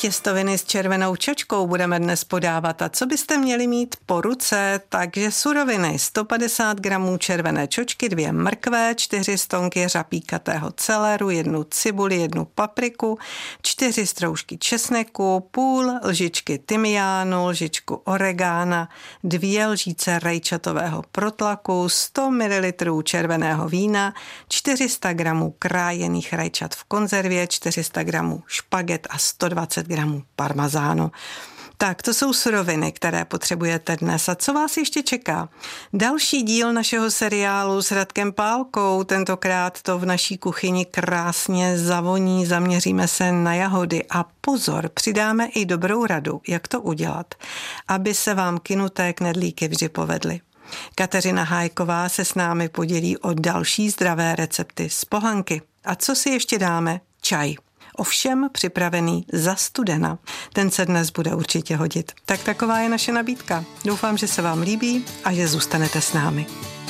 Těstoviny s červenou čočkou budeme dnes podávat a co byste měli mít po ruce, takže suroviny 150 gramů červené čočky, 2 mrkve, 4 stonky řapíkatého celeru, 1 cibuli, 1 papriku, 4 stroužky česneku, půl lžičky tymiánu, lžičku oregána, 2 lžíce rajčatového protlaku, 100 ml červeného vína, 400 gramů krájených rajčat v konzervě, 400 gramů špaget a 120 gramů parmazánu. Tak, to jsou suroviny, které potřebujete dnes. A co vás ještě čeká? Další díl našeho seriálu s Radkem Pálkou, tentokrát to v naší kuchyni krásně zavoní, zaměříme se na jahody a pozor, přidáme i dobrou radu, jak to udělat, aby se vám kynuté knedlíky vždy povedly. Kateřina Hájková se s námi podělí o další zdravé recepty z pohanky. A co si ještě dáme? Čaj. Ovšem připravený za studena. Ten se dnes bude určitě hodit. Tak taková je naše nabídka. Doufám, že se vám líbí a že zůstanete s námi.